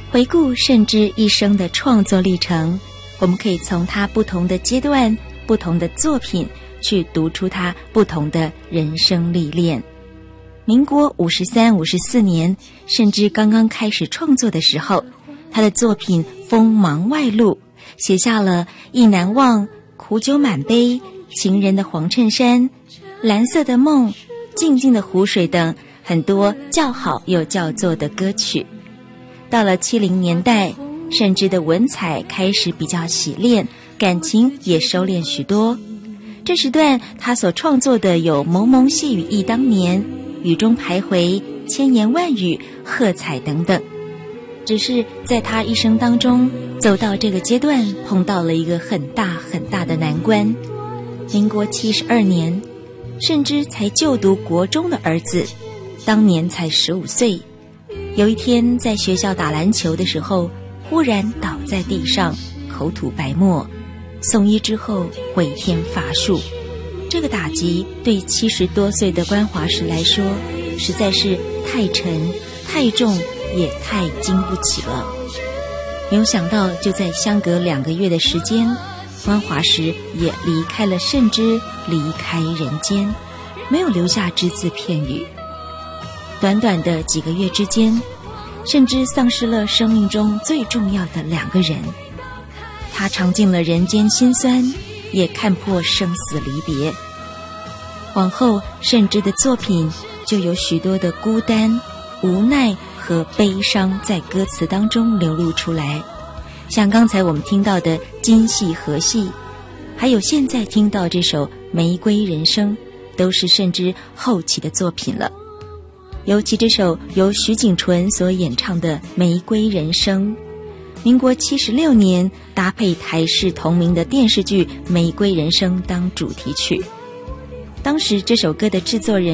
回顾慎之一生的创作历程，我们可以从他不同的阶段、不同的作品去读出他不同的人生历练。民国53、54年，慎之刚刚开始创作的时候，他的作品锋芒外露，写下了《意难忘》、《苦酒满杯》、《情人的黄衬衫》、《蓝色的梦》、《静静的湖水》等很多叫好又叫座的歌曲。到了70年代，慎之的文采开始比较洗练，感情也收敛许多。这时段他所创作的有《蒙蒙细雨忆当年》、《雨中徘徊》、《千言万语》、《喝彩》等等。只是在他一生当中，走到这个阶段，碰到了一个很大很大的难关。民国72年，慎之才就读国中的儿子，当年才15岁。有一天在学校打篮球的时候，忽然倒在地上，口吐白沫，送医之后回天乏术。这个打击对70多岁的关华时来说，实在是太沉、太重，也太经不起了。没有想到，就在相隔2个月的时间，关华时也离开了慎之，离开人间，没有留下只字片语。短短的几个月之间，慎之丧失了生命中最重要的2个人。他尝尽了人间辛酸，也看破生死离别。往后慎之的作品就有许多的孤单、无奈和悲伤在歌词当中流露出来，像刚才我们听到的《今夕何夕》，还有现在听到这首《玫瑰人生》，都是慎之后期的作品了。尤其这首由徐景纯所演唱的《玫瑰人生》，民国76年搭配台视同名的电视剧《玫瑰人生》当主题曲。当时这首歌的制作人